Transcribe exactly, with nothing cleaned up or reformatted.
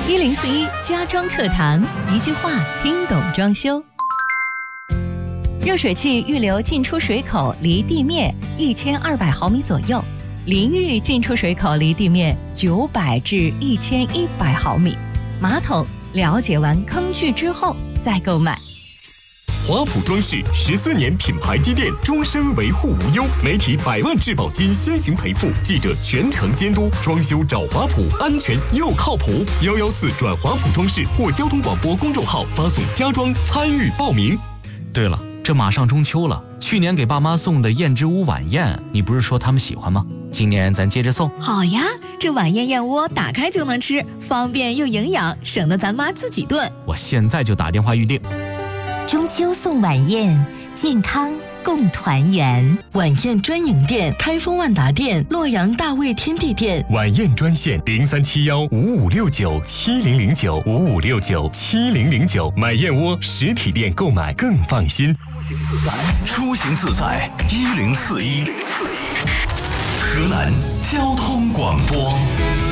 一零四一家装课堂，一句话听懂装修。热水器预留进出水口离地面一千二百毫米左右，淋浴进出水口离地面九百至一千一百毫米。马桶了解完坑距之后再购买。 华普装饰十四年品牌积淀，终身维护无忧，媒体百万质保金先行赔付，记者全程监督，装修找华普，安全又靠谱。幺幺四转华普装饰或交通广播公众号发送家装参与报名。 对了，这马上中秋了，去年给爸妈送的燕之屋晚宴，你不是说他们喜欢吗？今年咱接着送。 好呀，这晚宴燕窝打开就能吃，方便又营养，省得咱妈自己炖。 我现在就打电话预定。 中秋送晚宴，健康共团圆。 晚宴专营店：开封万达店、洛阳大卫天地店。 晚宴专线零三七幺五五六九七零零九五五六九七零零九。买燕窝实体店购买更放心。 出行自在一零四一，河南交通广播。